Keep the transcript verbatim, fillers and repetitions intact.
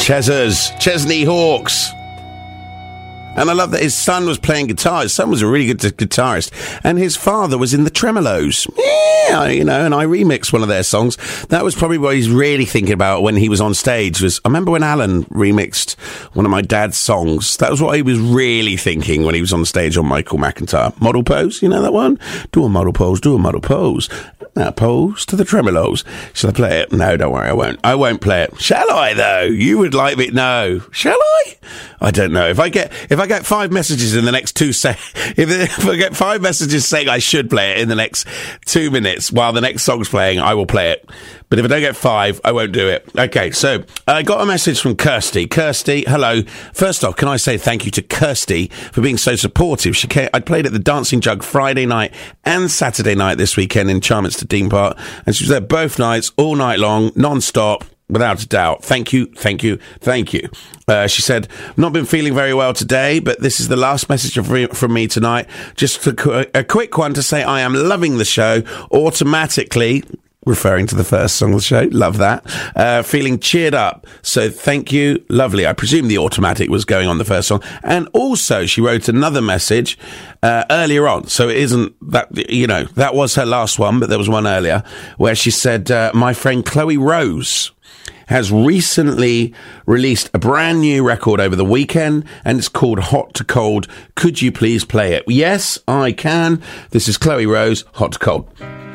Chesers, Chesney Hawkes. And I love that his son was playing guitar. His son was a really good guitarist. And his father was in the Tremolos. Yeah, you know, and I remixed one of their songs. That was probably what he's really thinking about when he was on stage. Was I remember when Alan remixed one of my dad's songs. That was what he was really thinking when he was on stage on Michael McIntyre. Model Pose, you know that one? Do a model pose, do a model pose. Now pose to the Tremolos. Shall I play it? No, don't worry, I won't. I won't play it. Shall I, though? You would like me? No. Shall I? I don't know. If I get if I get five messages in the next two se- if, if I get five messages saying I should play it in the next two minutes while the next song's playing, I will play it. But if I don't get five, I won't do it. Okay, so I got a message from Kirsty. Kirsty, hello. First off, can I say thank you to Kirsty for being so supportive? She came, I played at the Dancing Jug Friday night and Saturday night this weekend in Charminster Dean Park, and she was there both nights, all night long, non-stop. Without a doubt. Thank you, thank you, thank you. Uh, she said, not been feeling very well today, but this is the last message from me tonight. Just a, a quick one to say I am loving the show automatically. Referring to the first song of the show. Love that. Uh, feeling cheered up. So thank you. Lovely. I presume the automatic was going on the first song. And also she wrote another message uh, earlier on. So it isn't that, you know, that was her last one, but there was one earlier where she said, uh, my friend Chloe Rose has recently released a brand new record over the weekend, and it's called Hot to Cold. Could you please play it? Yes, I can. This is Chloe Rose, Hot to Cold.